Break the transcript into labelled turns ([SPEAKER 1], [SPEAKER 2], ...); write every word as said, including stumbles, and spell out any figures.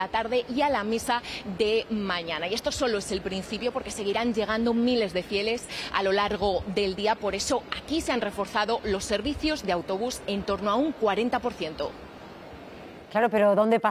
[SPEAKER 1] la tarde y a la misa de mañana. Y esto solo es el principio, porque seguirán llegando miles de fieles a lo largo del día. Por eso aquí se han reforzado los servicios de autobús en torno a un cuarenta por ciento.
[SPEAKER 2] Claro, pero ¿dónde pasa?